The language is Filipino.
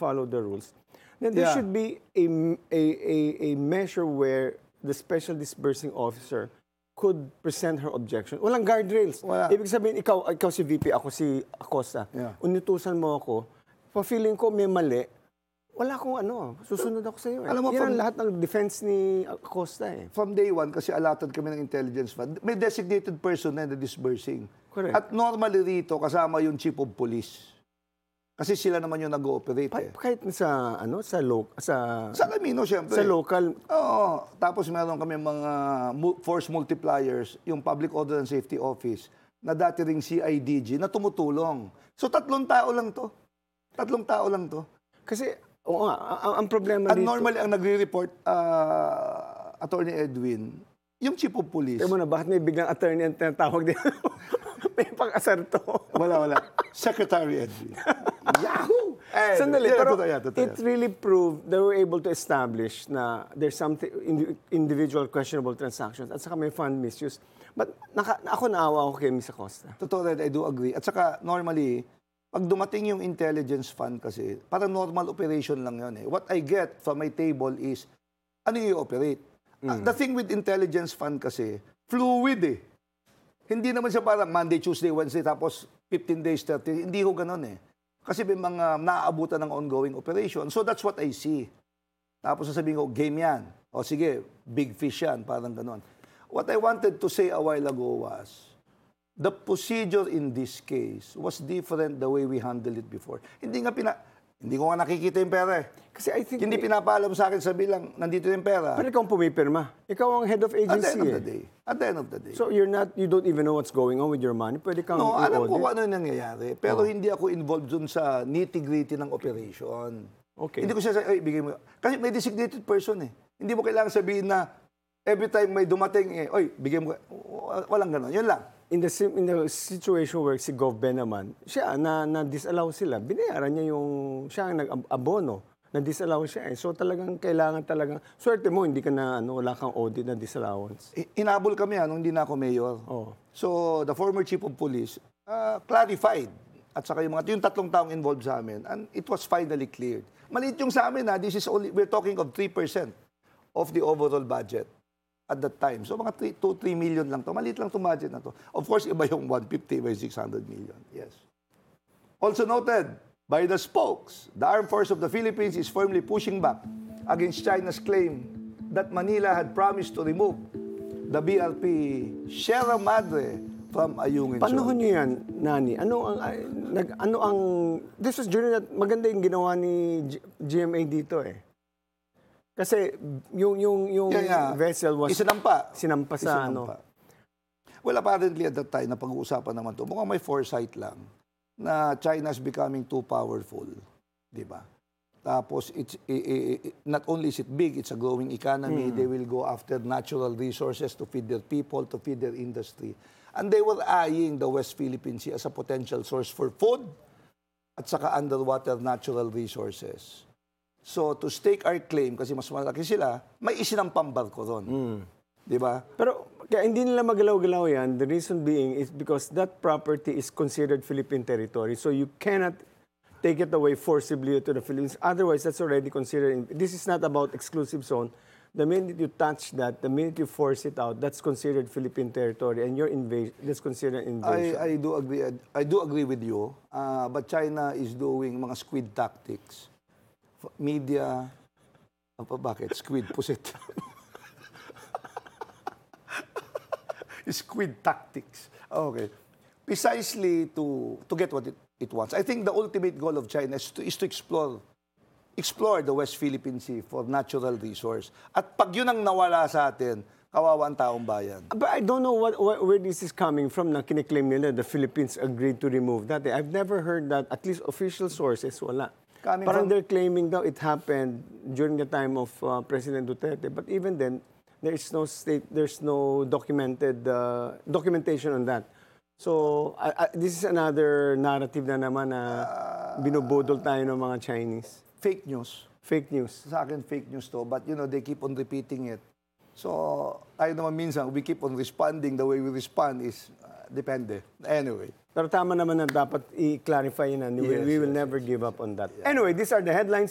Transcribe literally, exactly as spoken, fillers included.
follow the rules, then there Yeah. should be a, a, a, a measure where the special disbursing officer could present her objection. Walang guardrails. Wala. Ibig sabihin, ikaw, ikaw si V P, ako si Acosta. Yeah. Unutusan mo ako, pa-feeling ko may mali, wala akong ano, susunod ako sa iyo. Eh. Alam mo, Yan from- ang lahat ng defense ni Acosta eh. From day one, kasi allotted kami ng intelligence fund, may designated person na na disbursing. Correct. At normally rito, kasama yung chief of police. Kasi sila naman yung nag-ooperate Pa- eh. kahit sa, ano, sa, lo- sa, Sa Camino, siyempre. sa local, Oo. Tapos meron kami mga mu- force multipliers, yung Public Order and Safety Office, na dati ring C I D G na tumutulong. So tatlong tao lang to. Tatlong tao lang to. kasi, oo nga, ang, ang problema At dito, normally, ang nagre-report, uh, Attorney Edwin, yung chief of police. Kaya mo na, bakit may biglang attorney ang tinatawag din? May pang-asar to. Wala, wala. Secretary Edwin. Yahoo! Eh, Sandali, yeah, pero totoo yan, totoo it yan. really proved they were able to establish na there's something, indi- individual questionable transactions at saka may fund misuse. But naka, ako naawa ako kay Miss Acosta. Totoo rin, I do agree. At saka, normally, pag dumating yung intelligence fund kasi, parang normal operation lang yun eh. What I get from my table is, ano yung operate? Mm. The thing with intelligence fund kasi, fluid eh. Hindi naman siya parang Monday, Tuesday, Wednesday, tapos fifteen days, thirty. Hindi ko ganun eh. Kasi may mga naaabutan ng ongoing operation. So that's what I see. Tapos sasabihin ko, game yan. O sige, big fish yan. Parang ganun. What I wanted to say a while ago was, the procedure in this case was different the way we handled it before. Hindi nga pina... Hindi ko nga nakikita yung pera eh. Kasi I think, Hindi pinapaalam sa akin, sabi lang, nandito yung pera. pero ikaw ang pumipirma. Ikaw ang head of At the agency end of eh. the day. At the end of the day. So you're not, you don't even know what's going on with your money. Pwede kang No, alam i-audit. ko kung ano yung nangyayari. Pero hindi ako involved dun sa nitty-gritty ng operation. Okay. Hindi ko siya, ay, bigay mo. Kasi may designated person eh. Hindi mo kailangan sabihin na every time may dumating eh, oy, bigay mo. Walang ganon. Yun lang. In the, sim- in the situation where si Gov Ben naman, siya, na, na-disallow sila, binayaran niya yung, siya ang nag-abono, na-disallow siya eh. So talagang kailangan talagang, swerte mo, hindi ka na, ano, wala kang audit na disallowance. I- Inabol kami ha, nung hindi na ako mayor. Oh. So, the former chief of police uh, clarified. At saka yung mga, yung tatlong taong involved sa amin, and it was finally cleared. Maliit yung sa amin ha, this is only, we're talking of three percent of the overall budget at that time. So mga two to three million lang to. Maliit lang itong budget na to. Of course, iba yung one fifty by six hundred million. Yes. Also noted by the spokes, the Armed Force of the Philippines is firmly pushing back against China's claim that Manila had promised to remove the B R P Sierra Madre from Ayungin Zone. Panahon niyo yan, Nani. Ano ang, ay, nag, ano ang, this was during that, maganda yung ginawa ni G- GMA dito eh. Kasi yung, yung, yung Yeah, yeah. vessel was Isinampa. sinampa sa ano. Isinampa. Well, apparently at that time, napag-uusapan naman to. Mukhang may foresight lang na China's becoming too powerful. Di ba? Tapos, it's, i- i- i- not only is it big, it's a growing economy. They will go after natural resources to feed their people, to feed their industry. And they were eyeing the West Philippine Sea as a potential source for food at saka underwater natural resources. So, to stake our claim, kasi mas malaki sila, may isinampang barko ron. Di ba? Pero kaya hindi nila magalaw-galaw yan. The reason being is because that property is considered Philippine territory. So you cannot take it away forcibly to the Philippines. Otherwise, that's already considered. This is not about exclusive zone. The minute you touch that, the minute you force it out, that's considered Philippine territory, and your invasion, that's considered invasion. I, I do agree. I, I do agree with you. Uh, but China is doing mga squid tactics. F- Media. Apa, bakit? Squid, pusit. Squid tactics. Okay. Precisely to to get what it, it wants. I think the ultimate goal of China is to, is to explore explore the West Philippine Sea for natural resource. At pag yun ang nawala sa atin, kawawa ang taong bayan. But I don't know what, what where this is coming from na kiniklaim nila the Philippines agreed to remove that. I've never heard that, at least official sources, wala. Coming Parang from- they're claiming daw it happened during the time of uh, President Duterte. But even then, there is no state, there's no documented uh, documentation on that. So I, I, this is another narrative na naman na binubudol tayo ng mga Chinese. Fake news. Fake news. Sa akin, fake news to. But, you know, they keep on repeating it. So, tayo naman minsan, we keep on responding. The way we respond is, uh, depende. Anyway. Pero tama naman na dapat i-clarify yun. And we, Yes, we will yes, never give up on that. Anyway, these are the headlines.